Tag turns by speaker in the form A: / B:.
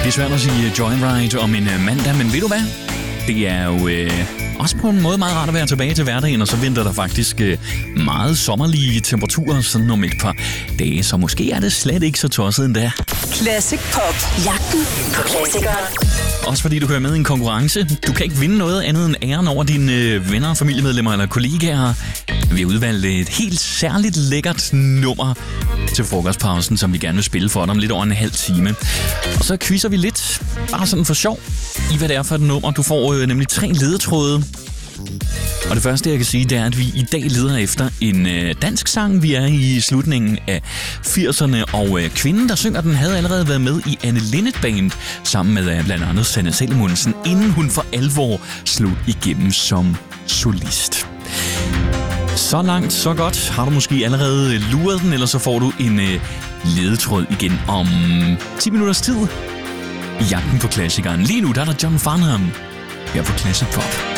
A: Det er svært at sige joyride om en mandag, men ved du hvad? Det er jo også på en måde meget rart at være tilbage til hverdagen, og så venter der faktisk meget sommerlige temperaturer sådan om et par dage, så måske er det slet ikke så tosset endda.
B: Classic Pop. Jagten på klassikere.
A: Også fordi du hører med i en konkurrence. Du kan ikke vinde noget andet end æren over dine venner, familiemedlemmer eller kollegaer. Vi har udvalgt et helt særligt lækkert nummer til frokostpausen, som vi gerne vil spille for dig om lidt over en halv time. Og så quizzer vi lidt, bare sådan for sjov, i hvad det er for et nummer. Du får nemlig 3 ledetråde. Og det første, jeg kan sige, det er, at vi i dag leder efter en dansk sang. Vi er i slutningen af 80'erne, og kvinden, der synger den, havde allerede været med i Anne Linnet Band sammen med blandt andet Sanne Salomonsen, inden hun for alvor slog igennem som solist. Så langt, så godt. Har du måske allerede luret den, eller så får du en ledetråd igen om 10 minutters tid i jagten på klassikeren. Lige nu der er der John Farnham her på Classic Pop.